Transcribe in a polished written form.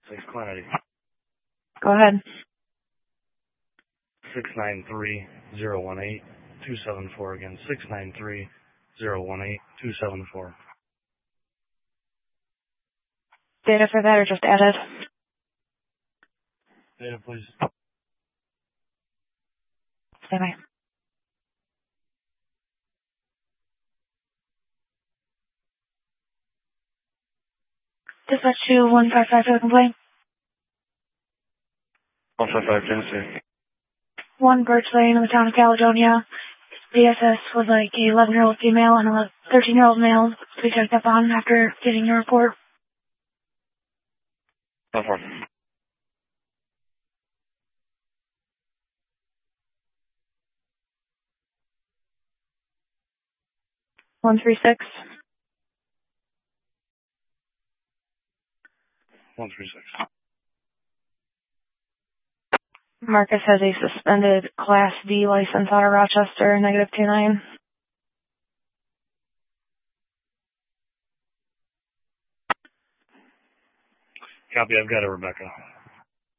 6 Quantity. Go ahead. 693-018-274 again. 693-018-274. Data for that or just added? Data, please. Stay by. Dispatch to 155 for the complaint. 155 Tennessee. 1 Birch Lane in the town of Caledonia. DSS was like a 11-year-old female and a 13-year-old male to be checked up on after getting your report. 1-4. 136. 136. Marcus has a suspended Class D license out of Rochester, -29. Copy, I've got it, Rebecca.